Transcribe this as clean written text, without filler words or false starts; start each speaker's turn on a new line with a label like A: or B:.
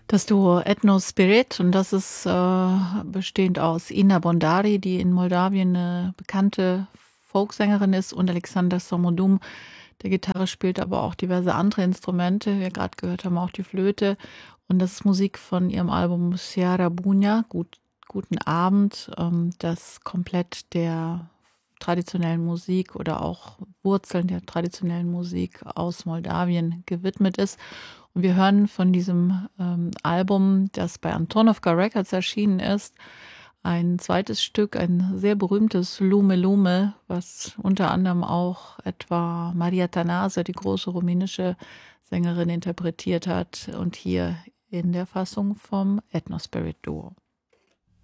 A: Das Duo Ethno Spirit, und das ist bestehend aus Ina Bondari, die in Moldawien eine bekannte Folksängerin ist, und Alexander Somodum, der Gitarre spielt, aber auch diverse andere Instrumente. Wie wir gerade gehört haben, auch die Flöte. Und das ist Musik von ihrem Album Seara Bunja, Guten Abend, das komplett der traditionellen Musik oder auch Wurzeln der traditionellen Musik aus Moldawien gewidmet ist. Und wir hören von diesem Album, das bei Antonovka Records erschienen ist, ein zweites Stück, ein sehr berühmtes Lume Lume, was unter anderem auch etwa Maria Tanase, die große rumänische Sängerin, interpretiert hat, und hier in der Fassung vom Ethno Spirit Duo.